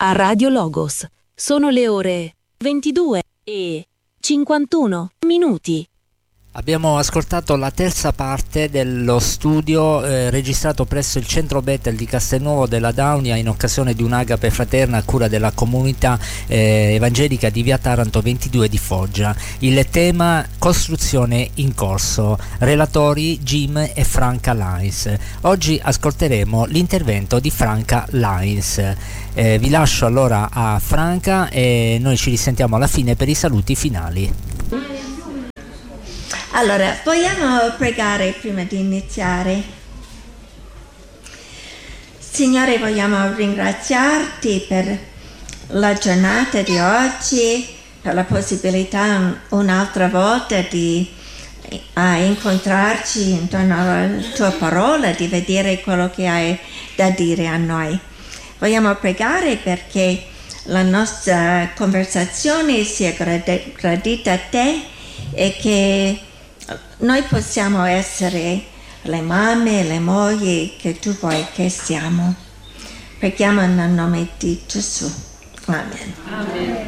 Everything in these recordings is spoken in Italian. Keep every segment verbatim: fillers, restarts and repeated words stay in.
a Radio Logos. Sono le ore ventidue e cinquantuno minuti. Abbiamo ascoltato la terza parte dello studio eh, registrato presso il centro Bethel di Castelnuovo della Daunia in occasione di un'agape fraterna a cura della comunità eh, evangelica di via Taranto ventidue di Foggia. Il tema: costruzione in corso. Relatori Jim e Franca Lines. Oggi ascolteremo l'intervento di Franca Lines. Eh, vi lascio allora a Franca e noi ci risentiamo alla fine per i saluti finali. Allora, vogliamo pregare prima di iniziare. Signore, vogliamo ringraziarti per la giornata di oggi, per la possibilità un'altra volta di a incontrarci intorno alla tua parola, di vedere quello che hai da dire a noi. Vogliamo pregare perché la nostra conversazione sia grad- gradita a te e che noi possiamo essere le mamme, le mogli che tu vuoi che siamo. Preghiamo nel nome di Gesù. Amen. Amen.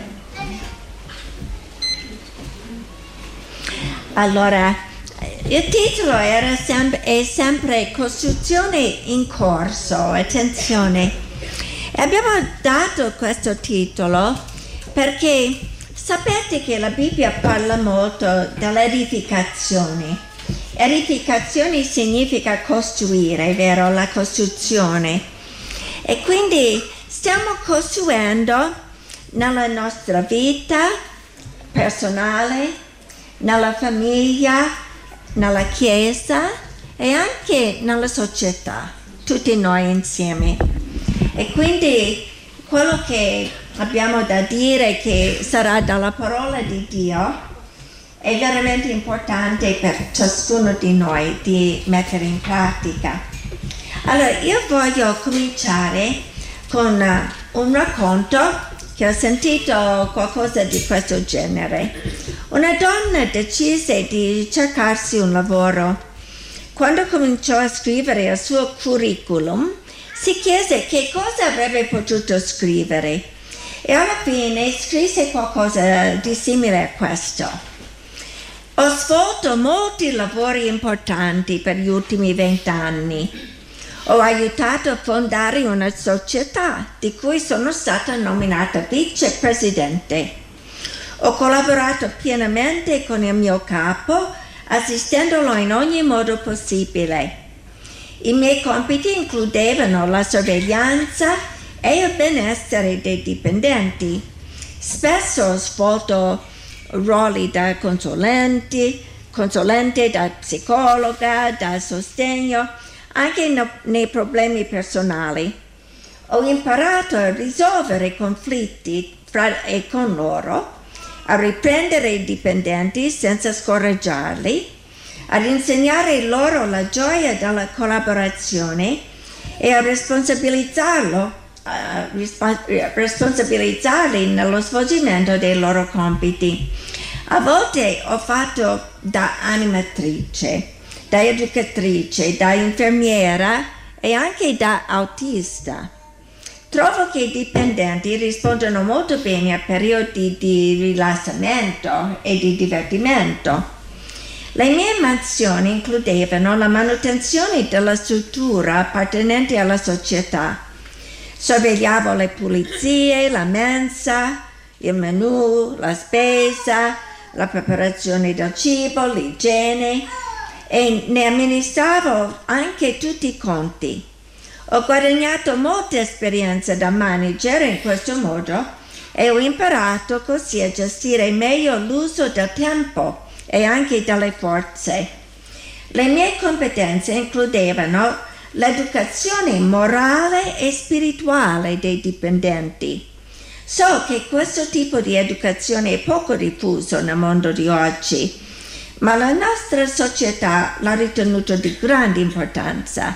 Allora, il titolo era sem- è sempre Costruzione in corso. Attenzione. Abbiamo dato questo titolo perché sapete che la Bibbia parla molto dell'edificazione. Edificazione significa costruire, vero? La costruzione. E quindi stiamo costruendo nella nostra vita personale, nella famiglia, nella chiesa e anche nella società, tutti noi insieme. E quindi quello che abbiamo da dire, che sarà dalla parola di Dio, è veramente importante per ciascuno di noi di mettere in pratica. Allora, io voglio cominciare con un racconto che ho sentito qualcosa di questo genere. Una donna decise di cercarsi un lavoro. Quando cominciò a scrivere il suo curriculum, si chiese che cosa avrebbe potuto scrivere. E alla fine scrisse qualcosa di simile a questo. Ho svolto molti lavori importanti per gli ultimi vent'anni. Ho aiutato a fondare una società di cui sono stata nominata vicepresidente. Ho collaborato pienamente con il mio capo, assistendolo in ogni modo possibile. I miei compiti includevano la sorveglianza e il benessere dei dipendenti. Spesso ho svolto ruoli da consulenti, consulente, da psicologa, da sostegno, anche no, nei problemi personali. Ho imparato a risolvere conflitti fra e con loro, a riprendere i dipendenti senza scoraggiarli, ad insegnare loro la gioia della collaborazione e a responsabilizzarlo Uh, risp- responsabilizzarli nello svolgimento dei loro compiti. A volte ho fatto da animatrice, da educatrice, da infermiera e anche da autista. Trovo che i dipendenti rispondono molto bene a periodi di rilassamento e di divertimento. Le mie mansioni includevano la manutenzione della struttura appartenente alla società. Sorvegliavo le pulizie, la mensa, il menù, la spesa, la preparazione del cibo, l'igiene e ne amministravo anche tutti i conti. Ho guadagnato molta esperienza da manager in questo modo e ho imparato così a gestire meglio l'uso del tempo e anche delle forze. Le mie competenze includevano l'educazione morale e spirituale dei dipendenti. So che questo tipo di educazione è poco diffuso nel mondo di oggi, ma la nostra società l'ha ritenuto di grande importanza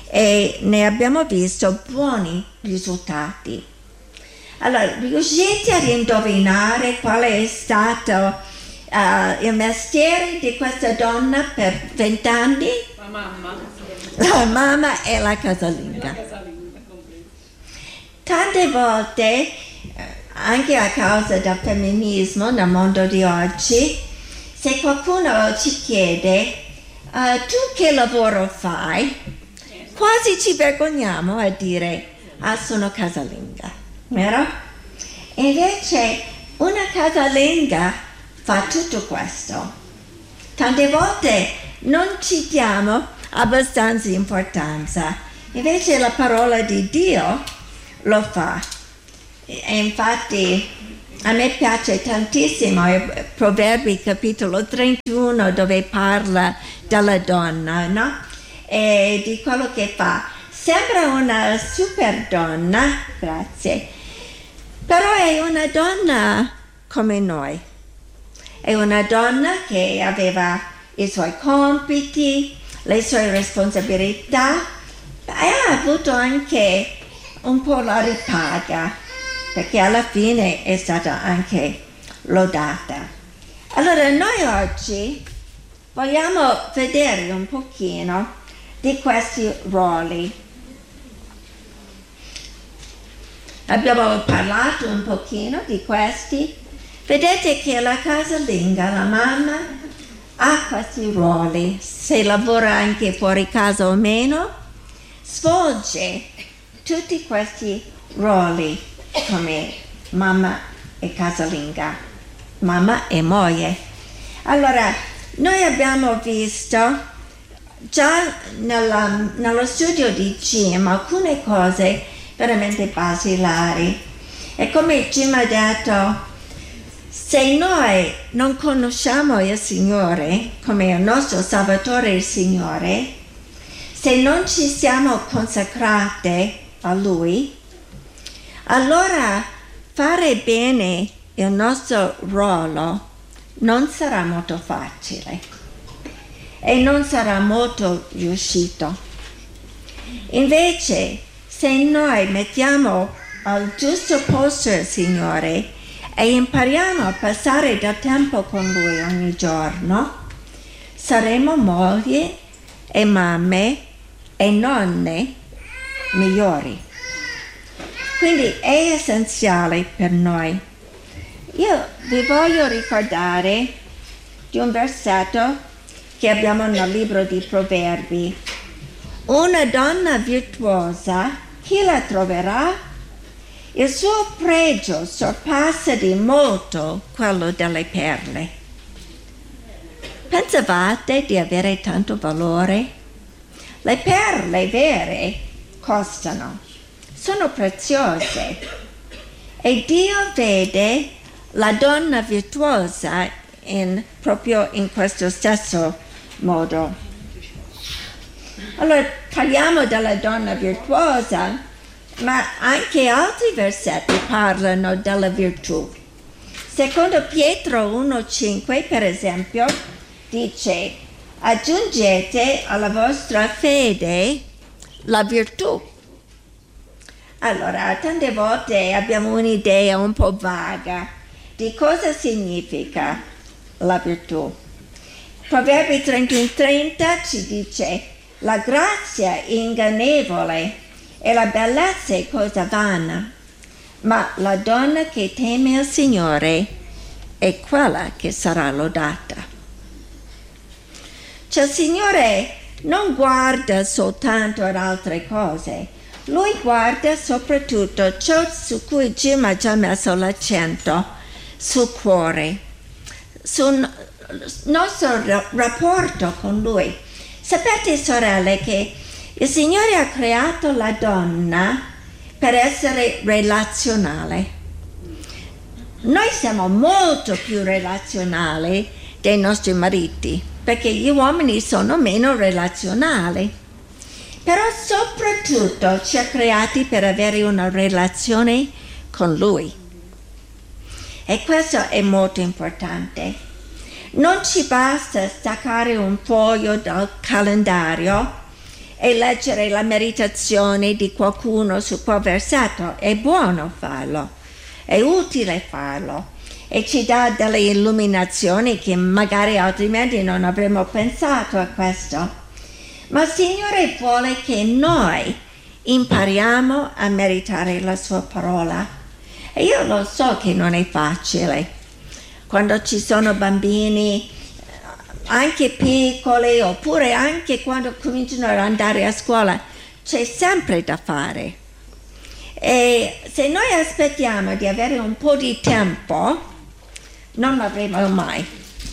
e ne abbiamo visto buoni risultati. Allora, riuscite ad indovinare qual è stato uh, il mestiere di questa donna per vent'anni? La mamma. La mamma e la casalinga. La casalinga. tante volte, anche a causa del femminismo nel mondo di oggi, se qualcuno ci chiede uh, tu che lavoro fai, quasi ci vergogniamo a dire ah, sono casalinga, vero? Invece una casalinga fa tutto questo. Tante volte non ci diamo abbastanza importanza, invece la parola di Dio lo fa. E infatti a me piace tantissimo il Proverbi capitolo trentuno, dove parla della donna, no? E di quello che fa. Sembra una super donna, grazie, però è una donna come noi. È una donna che aveva i suoi compiti, le sue responsabilità, e ha avuto anche un po' la ripaga, perché alla fine è stata anche lodata. Allora noi oggi vogliamo vedere un pochino di questi ruoli. Abbiamo parlato un pochino di questi. Vedete che la casalinga, la mamma, ha questi ruoli, se lavora anche fuori casa o meno, svolge tutti questi ruoli come mamma e casalinga, mamma e moglie. Allora, noi abbiamo visto già nella, nello studio di Jim alcune cose veramente basilari. E come Jim ha detto, se noi non conosciamo il Signore come il nostro Salvatore e il Signore, se non ci siamo consacrate a Lui, allora fare bene il nostro ruolo non sarà molto facile e non sarà molto riuscito. Invece, se noi mettiamo al giusto posto il Signore e impariamo a passare del tempo con Lui ogni giorno, saremo mogli e mamme e nonne migliori. Quindi è essenziale per noi. Io vi voglio ricordare di un versetto che abbiamo nel libro di Proverbi. Una donna virtuosa, chi la troverà? Il suo pregio sorpassa di molto quello delle perle. Pensavate di avere tanto valore? Le perle vere costano, sono preziose e Dio vede la donna virtuosa in, proprio in questo stesso modo. Allora parliamo della donna virtuosa, ma anche altri versetti parlano della virtù. Secondo Pietro uno cinque, per esempio, dice: aggiungete alla vostra fede la virtù. Allora, tante volte abbiamo un'idea un po' vaga di cosa significa la virtù. Proverbi trentuno trenta ci dice: la grazia è ingannevole e la bellezza è cosa vana, ma la donna che teme il Signore è quella che sarà lodata. Cioè il Signore non guarda soltanto ad altre cose, Lui guarda soprattutto ciò su cui Jim ha già messo l'accento, sul cuore, sul nostro rapporto con Lui. Sapete, sorelle, che il Signore ha creato la donna per essere relazionale. Noi siamo molto più relazionali dei nostri mariti, perché gli uomini sono meno relazionali. Però soprattutto ci ha creati per avere una relazione con Lui. E questo è molto importante. Non ci basta staccare un foglio dal calendario e leggere la meditazione di qualcuno su quel versetto. È buono farlo, è utile farlo e ci dà delle illuminazioni che magari altrimenti non avremmo pensato a questo. Ma il Signore vuole che noi impariamo a meritare la sua parola. E io lo so che non è facile. Quando ci sono bambini anche piccoli, oppure anche quando cominciano ad andare a scuola, c'è sempre da fare. E se noi aspettiamo di avere un po' di tempo, non l'avremo mai.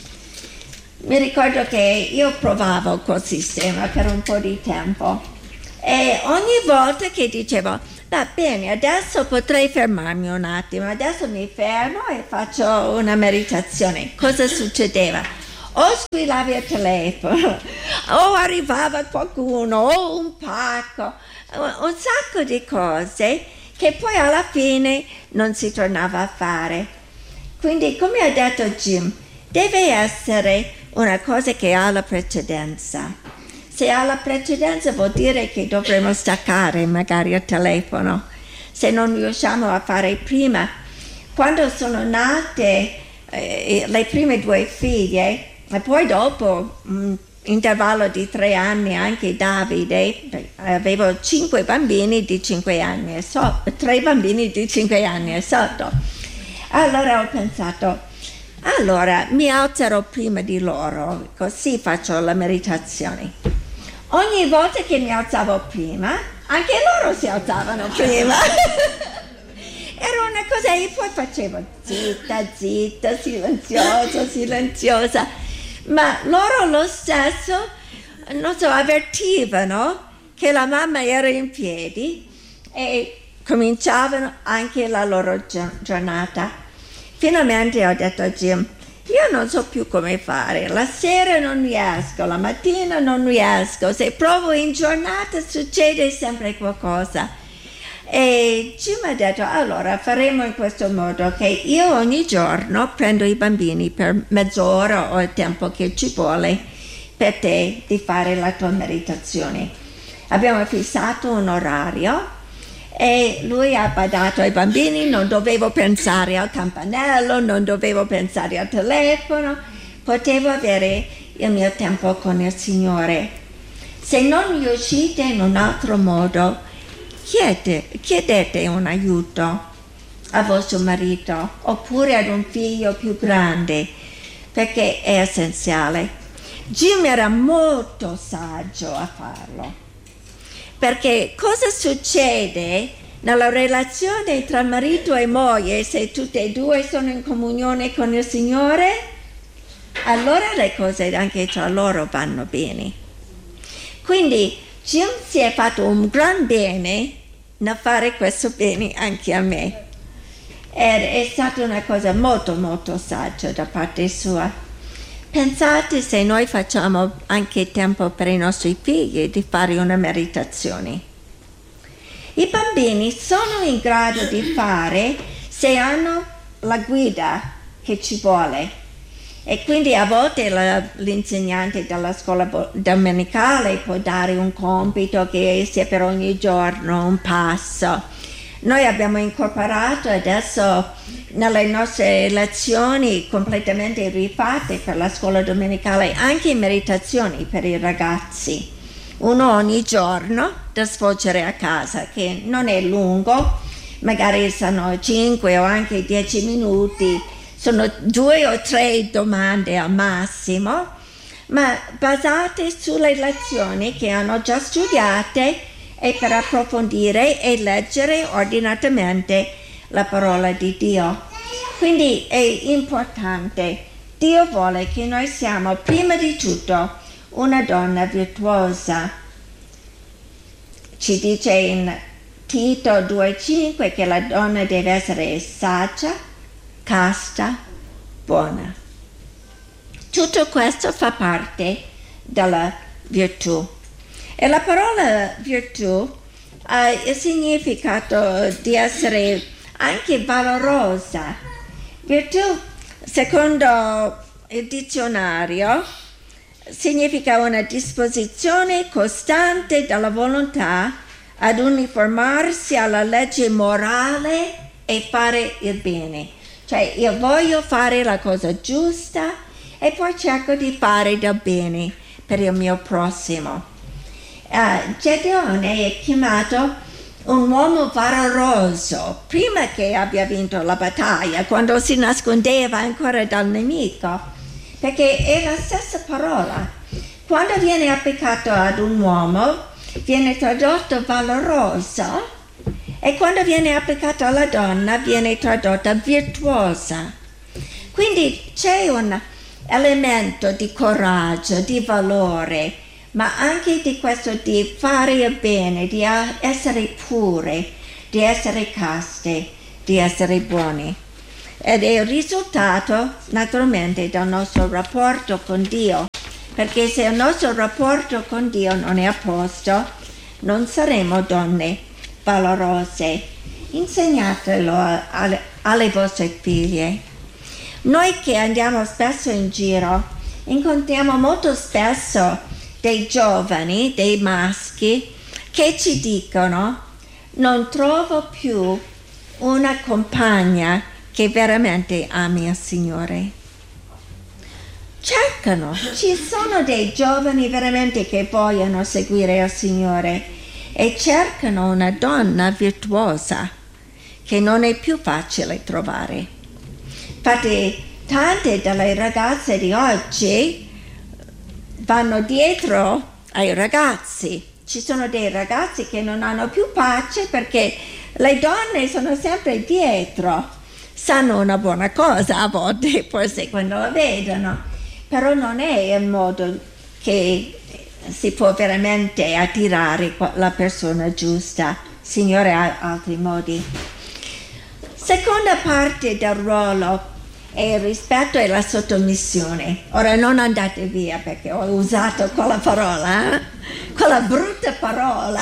Mi ricordo che io provavo col sistema per un po' di tempo e ogni volta che dicevo, va bene, adesso potrei fermarmi un attimo, adesso mi fermo e faccio una meditazione, cosa succedeva? O squillava il telefono, o arrivava qualcuno, o un pacco, un sacco di cose che poi alla fine non si tornava a fare. Quindi, come ha detto Jim, deve essere una cosa che ha la precedenza. Se ha la precedenza vuol dire che dovremo staccare magari il telefono, se non riusciamo a fare prima. Quando sono nate eh, le prime due figlie, e poi dopo un intervallo di tre anni anche Davide, avevo cinque bambini di cinque anni e so, tre bambini di cinque anni e sotto. Allora ho pensato, allora mi alzerò prima di loro, così faccio la meditazione. Ogni volta che mi alzavo prima, anche loro si alzavano prima. Era una cosa, e poi facevo zitta, zitta, silenziosa, silenziosa. Ma loro lo stesso, non so, avvertivano che la mamma era in piedi e cominciavano anche la loro giornata. Finalmente ho detto a Jim, io non so più come fare, la sera non riesco, la mattina non riesco, se provo in giornata succede sempre qualcosa. E Jim ha detto, allora faremo in questo modo che io ogni giorno prendo i bambini per mezz'ora o il tempo che ci vuole per te di fare la tua meditazione. Abbiamo fissato un orario e lui ha badato ai bambini, non dovevo pensare al campanello, non dovevo pensare al telefono, potevo avere il mio tempo con il Signore. Se non riuscite in un altro modo, Chiede, chiedete un aiuto a vostro marito oppure ad un figlio più grande, perché è essenziale. Jim era molto saggio a farlo, perché cosa succede nella relazione tra marito e moglie se tutte e due sono in comunione con il Signore? Allora le cose anche tra loro vanno bene. Quindi Jim si è fatto un gran bene nel fare questo bene anche a me. È, è stata una cosa molto molto saggia da parte sua. Pensate se noi facciamo anche tempo per i nostri figli di fare una meditazione. I bambini sono in grado di fare se hanno la guida che ci vuole. E quindi a volte la, l'insegnante della scuola domenicale può dare un compito che sia per ogni giorno, un passo. Noi abbiamo incorporato adesso nelle nostre lezioni completamente rifatte per la scuola domenicale anche meditazioni per i ragazzi. Uno ogni giorno da svolgere a casa, che non è lungo, magari sono cinque o anche dieci minuti. Sono due o tre domande al massimo, ma basate sulle lezioni che hanno già studiate e per approfondire e leggere ordinatamente la parola di Dio. Quindi è importante. Dio vuole che noi siamo prima di tutto una donna virtuosa. Ci dice in Tito due cinque che la donna deve essere saggia, casta, buona. Tutto questo fa parte della virtù. E la parola virtù ha il significato di essere anche valorosa. Virtù, secondo il dizionario, significa una disposizione costante della volontà ad uniformarsi alla legge morale e fare il bene. Cioè io voglio fare la cosa giusta e poi cerco di fare del bene per il mio prossimo. Uh, Gedeone è chiamato un uomo valoroso, prima che abbia vinto la battaglia, quando si nascondeva ancora dal nemico, perché è la stessa parola. Quando viene applicato ad un uomo, viene tradotto valoroso, e quando viene applicato alla donna, viene tradotta virtuosa. Quindi c'è un elemento di coraggio, di valore, ma anche di questo di fare il bene, di essere pure, di essere caste, di essere buoni. Ed è il risultato naturalmente del nostro rapporto con Dio, perché se il nostro rapporto con Dio non è a posto, non saremo donne valorose. Insegnatelo alle, alle vostre figlie. Noi che andiamo spesso in giro, incontriamo molto spesso dei giovani, dei maschi, che ci dicono: non trovo più una compagna che veramente ami il Signore. Cercano, ci sono dei giovani veramente che vogliono seguire il Signore e cercano una donna virtuosa che non è più facile trovare. Infatti tante delle ragazze di oggi vanno dietro ai ragazzi. Ci sono dei ragazzi che non hanno più pace perché le donne sono sempre dietro. Sanno una buona cosa a volte, forse quando la vedono, però non è il modo che si può veramente attirare la persona giusta. Il Signore ha altri modi. Seconda parte del ruolo è il rispetto e la sottomissione. Ora non andate via perché ho usato quella parola, eh? quella brutta parola.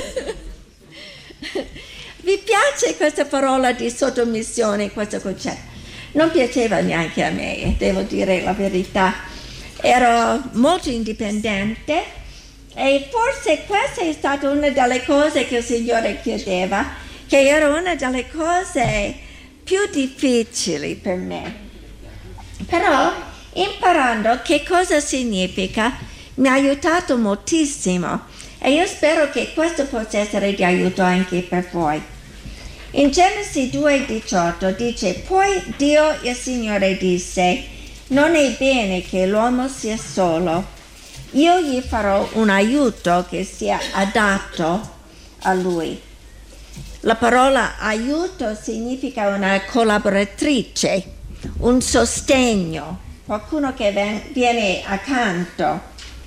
Vi piace questa parola di sottomissione, questo concetto? Non piaceva neanche a me, devo dire la verità. Ero molto indipendente e forse questa è stata una delle cose che il Signore chiedeva, che era una delle cose più difficili per me. Però imparando che cosa significa mi ha aiutato moltissimo e io spero che questo possa essere di aiuto anche per voi. In Genesi due diciotto dice: poi Dio il Signore disse: non è bene che l'uomo sia solo, io gli farò un aiuto che sia adatto a lui. La parola aiuto significa una collaboratrice, un sostegno, qualcuno che viene accanto.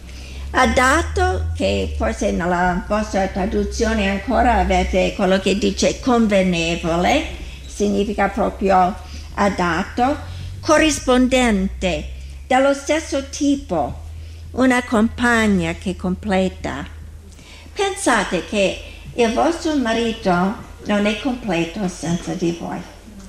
Adatto, che forse nella vostra traduzione ancora avete quello che dice convenevole, significa proprio adatto, corrispondente, dello stesso tipo, una compagna che completa. Pensate che il vostro marito non è completo senza di voi.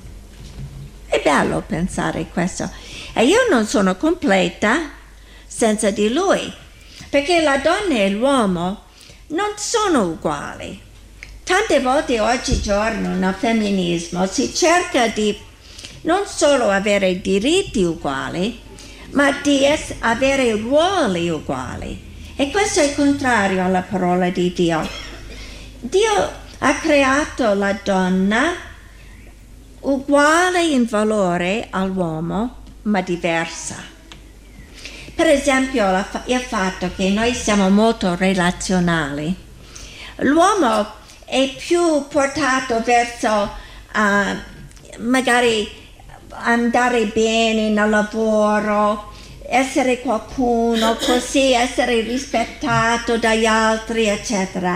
È bello pensare questo. E io non sono completa senza di lui, perché la donna e l'uomo non sono uguali. Tante volte oggigiorno nel femminismo si cerca di non solo avere diritti uguali, ma di es- avere ruoli uguali. E questo è contrario alla parola di Dio. Dio ha creato la donna uguale in valore all'uomo, ma diversa. Per esempio il fatto che noi siamo molto relazionali. L'uomo è più portato verso uh, magari andare bene nel lavoro, essere qualcuno, così essere rispettato dagli altri, eccetera.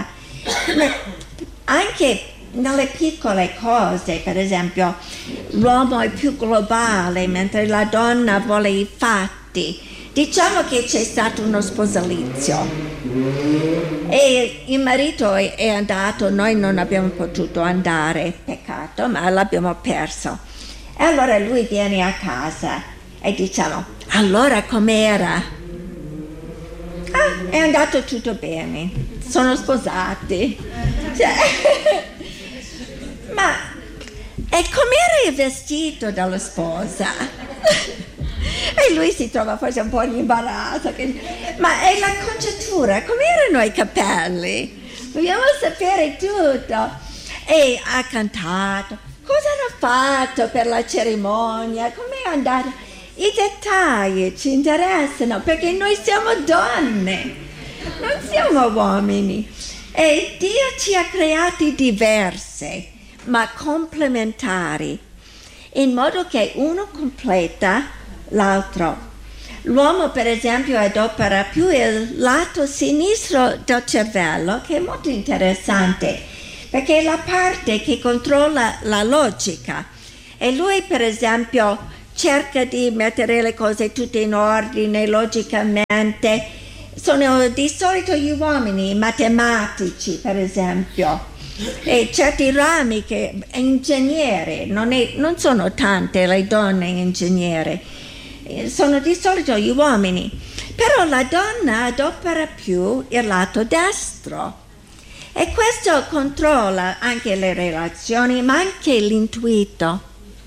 Anche nelle piccole cose, per esempio, l'uomo è più globale, mentre la donna vuole i fatti. Diciamo che c'è stato uno sposalizio e il marito è andato, noi non abbiamo potuto andare, peccato, ma l'abbiamo perso. E allora lui viene a casa e diciamo: allora com'era? Ah, è andato tutto bene, sono sposati. Cioè, ma e com'era il vestito della sposa? E poi lui si trova forse un po' in imbarazzo, che, ma è la conciatura, come erano i capelli? Vogliamo sapere tutto. E ha cantato, cosa hanno fatto per la cerimonia, com'è andata. I dettagli ci interessano perché noi siamo donne, non siamo uomini. E Dio ci ha creati diverse, ma complementari, in modo che uno completa l'altro. L'uomo, per esempio, adopera più il lato sinistro del cervello, che è molto interessante, perché è la parte che controlla la logica. E lui, per esempio, cerca di mettere le cose tutte in ordine, logicamente. Sono di solito gli uomini, matematici, per esempio. E certi rami che ingegneri, non, è, non sono tante le donne ingegneri, sono di solito gli uomini, però la donna adopera più il lato destro e questo controlla anche le relazioni ma anche l'intuito.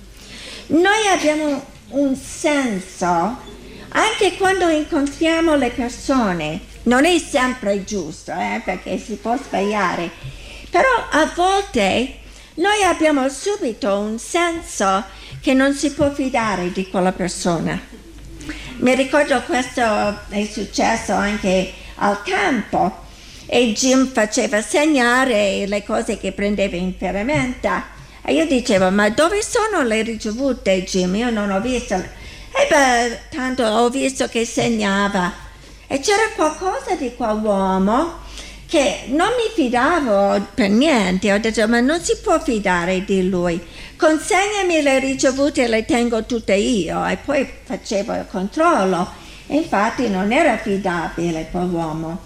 Noi abbiamo un senso anche quando incontriamo le persone, non è sempre giusto eh, perché si può sbagliare, però a volte noi abbiamo subito un senso che non si può fidare di quella persona. Mi ricordo questo è successo anche al campo e Jim faceva segnare le cose che prendeva in ferramenta e io dicevo, ma dove sono le ricevute, Jim? Io non ho visto. E beh, tanto ho visto che segnava e c'era qualcosa di quell'uomo che non mi fidavo per niente, ho detto ma non si può fidare di lui, consegnami le ricevute e le tengo tutte io e poi facevo il controllo e infatti non era affidabile quell'uomo.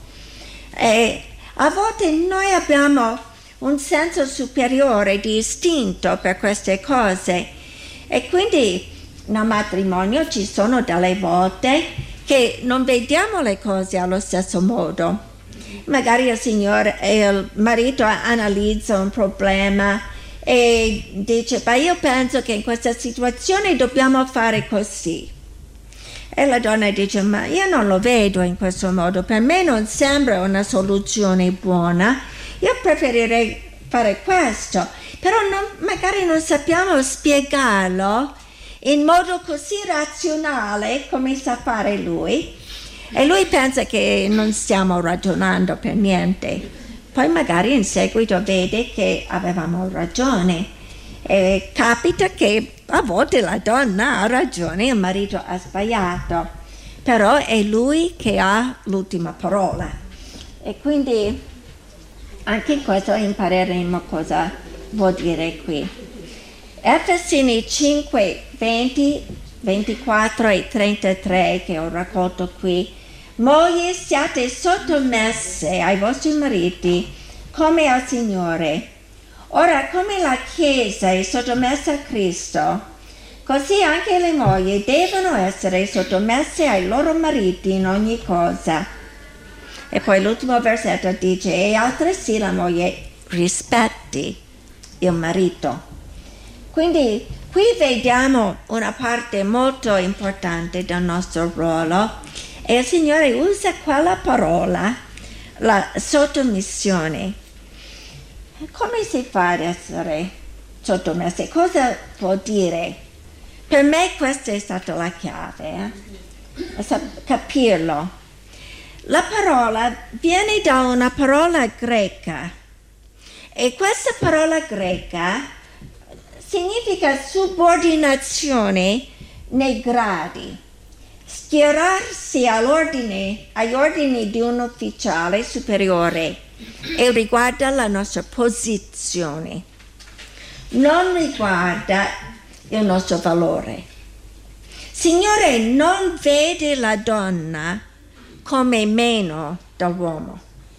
E a volte noi abbiamo un senso superiore di istinto per queste cose e quindi nel matrimonio ci sono delle volte che non vediamo le cose allo stesso modo. Magari il signore e il marito analizza un problema e dice, ma io penso che in questa situazione dobbiamo fare così. E la donna dice, ma io non lo vedo in questo modo, per me non sembra una soluzione buona, io preferirei fare questo, però non, magari non sappiamo spiegarlo in modo così razionale come sa fare lui. E lui pensa che non stiamo ragionando per niente. Poi magari in seguito vede che avevamo ragione. E capita che a volte la donna ha ragione, il marito ha sbagliato. Però è lui che ha l'ultima parola. E quindi anche in questo impareremo cosa vuol dire qui. Efesini cinque, venti, ventiquattro e trentatré che ho raccolto qui. Mogli, siate sottomesse ai vostri mariti come al Signore. Ora, come la Chiesa è sottomessa a Cristo, così anche le mogli devono essere sottomesse ai loro mariti in ogni cosa. E poi l'ultimo versetto dice, e altresì la moglie rispetti il marito. Quindi qui vediamo una parte molto importante del nostro ruolo. E il Signore usa quella parola, la sottomissione. Come si fa ad essere sottomessi? Cosa vuol dire? Per me questa è stata la chiave, eh? Capirlo. La parola viene da una parola greca e questa parola greca significa subordinazione nei gradi. Schierarsi all'ordine, agli ordini di un ufficiale superiore e riguarda la nostra posizione, non riguarda il nostro valore. Signore non vede la donna come meno dell'uomo.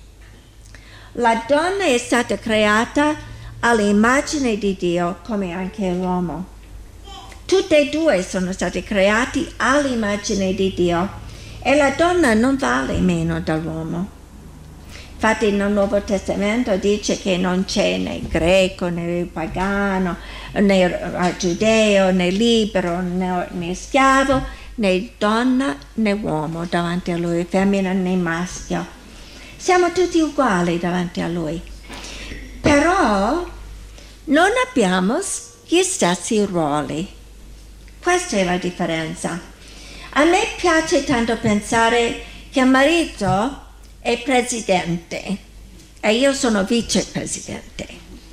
La donna è stata creata all'immagine di Dio come anche l'uomo. Tutte e due sono stati creati all'immagine di Dio e la donna non vale meno dell'uomo. Infatti nel Nuovo Testamento dice che non c'è né greco né pagano, né giudeo né libero né, né schiavo, né donna né uomo davanti a Lui, femmina né maschio. Siamo tutti uguali davanti a Lui. Però non abbiamo gli stessi ruoli. Questa è la differenza. A me piace tanto pensare che il marito è presidente e io sono vicepresidente.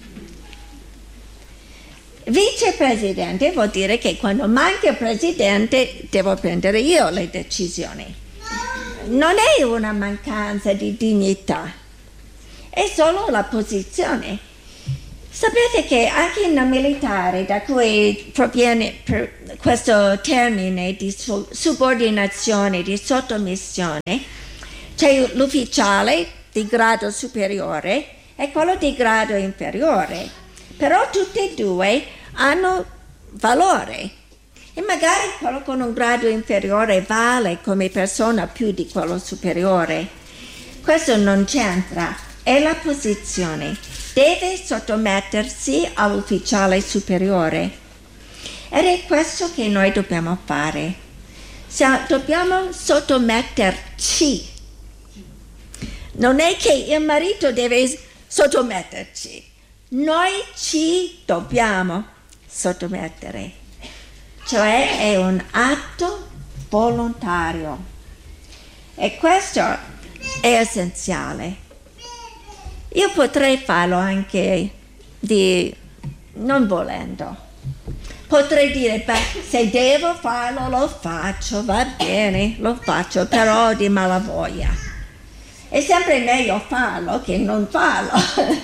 Vicepresidente vuol dire che quando manca il presidente devo prendere io le decisioni. Non è una mancanza di dignità, è solo la posizione. Sapete che anche nel militare, da cui proviene questo termine di subordinazione, di sottomissione, c'è l'ufficiale di grado superiore e quello di grado inferiore, però tutti e due hanno valore e magari quello con un grado inferiore vale come persona più di quello superiore. Questo non c'entra, è la posizione. Deve sottomettersi all'ufficiale superiore ed è questo che noi dobbiamo fare. Siamo, dobbiamo sottometterci. Non è che il marito deve sottometterci, noi ci dobbiamo sottomettere, cioè è un atto volontario e questo è essenziale. Io potrei farlo anche di non volendo, potrei dire beh, se devo farlo lo faccio, va bene, lo faccio, però di malavoglia. È sempre meglio farlo che non farlo.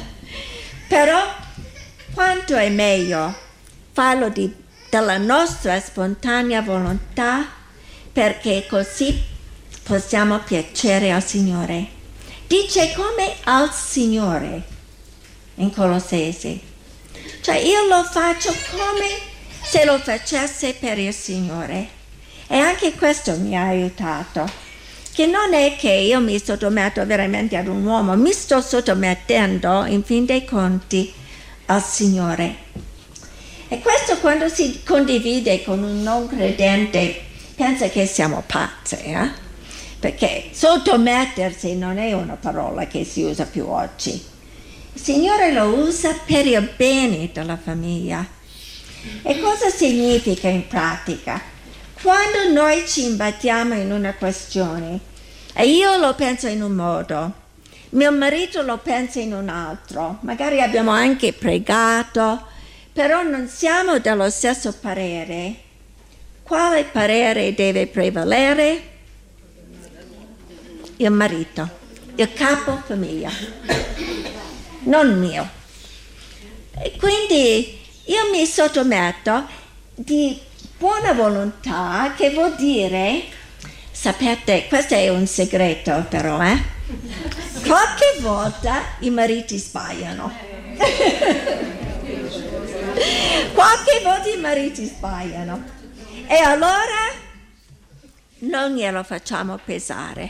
Però quanto è meglio farlo di, dalla nostra spontanea volontà, perché così possiamo piacere al Signore. Dice come al Signore in Colossesi. Cioè io lo faccio come se lo facesse per il Signore. E anche questo mi ha aiutato. Che non è che io mi sottometto veramente ad un uomo, mi sto sottomettendo in fin dei conti al Signore. E questo quando si condivide con un non credente pensa che siamo pazze, eh? Perché sottomettersi non è una parola che si usa più oggi. Il Signore lo usa per il bene della famiglia. E cosa significa in pratica? Quando noi ci imbattiamo in una questione e io lo penso in un modo, mio marito lo pensa in un altro, magari abbiamo anche pregato, però non siamo dello stesso parere, quale parere deve prevalere? Il marito, il capo famiglia, non mio. E quindi io mi sottometto di buona volontà, che vuol dire, sapete, questo è un segreto però, eh? Qualche volta i mariti sbagliano. Qualche volta i mariti sbagliano. E allora non glielo facciamo pesare.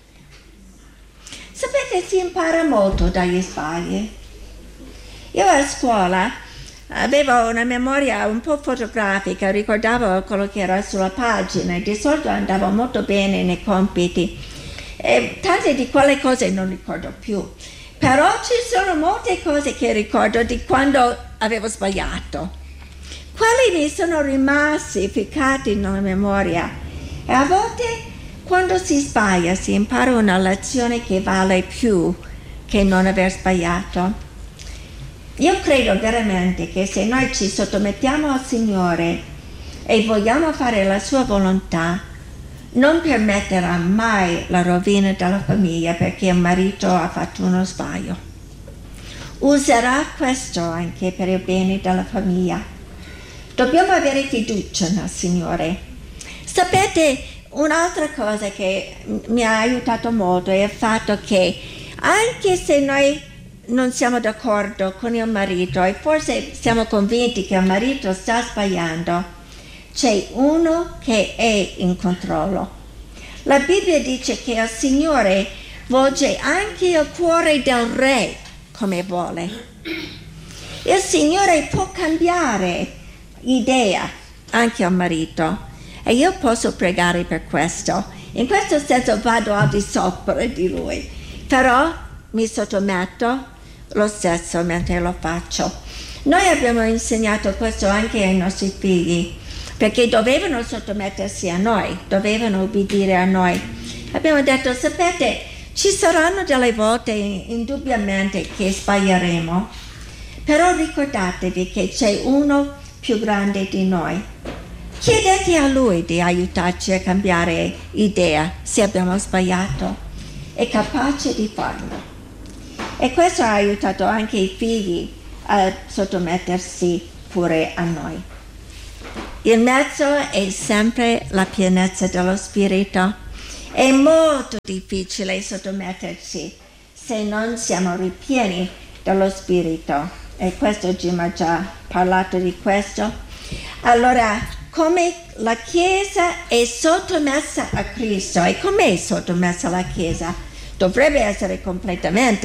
Sapete, si impara molto dagli sbagli. Io a scuola avevo una memoria un po' fotografica, ricordavo quello che era sulla pagina e di solito andavo molto bene nei compiti. E tante di quelle cose non ricordo più, però ci sono molte cose che ricordo di quando avevo sbagliato. Quelli mi sono rimasti ficcati nella memoria e a volte quando si sbaglia si impara una lezione che vale più che non aver sbagliato. Io credo veramente che se noi ci sottomettiamo al Signore e vogliamo fare la sua volontà, non permetterà mai la rovina della famiglia perché il marito ha fatto uno sbaglio. Userà questo anche per il bene della famiglia. Dobbiamo avere fiducia nel Signore. Sapete, un'altra cosa che mi ha aiutato molto è il fatto che anche se noi non siamo d'accordo con il marito e forse siamo convinti che il marito sta sbagliando, c'è uno che è in controllo. La Bibbia dice che il Signore volge anche il cuore del re come vuole. Il Signore può cambiare idea anche al marito E io posso pregare per questo. In questo senso vado al di sopra di lui. Però mi sottometto lo stesso mentre lo faccio. Noi abbiamo insegnato questo anche ai nostri figli, perché dovevano sottomettersi a noi, dovevano obbedire a noi. Abbiamo detto, sapete, ci saranno delle volte indubbiamente che sbaglieremo, però ricordatevi che c'è uno più grande di noi. Chiedete a lui di aiutarci a cambiare idea se abbiamo sbagliato. È capace di farlo. E questo ha aiutato anche i figli a sottomettersi pure a noi. Il mezzo è sempre la pienezza dello Spirito. È molto difficile sottomettersi se non siamo ripieni dello Spirito. E questo Jim ha già parlato di questo. Allora, come la Chiesa è sottomessa a Cristo, e com'è sottomessa la Chiesa? Dovrebbe essere completamente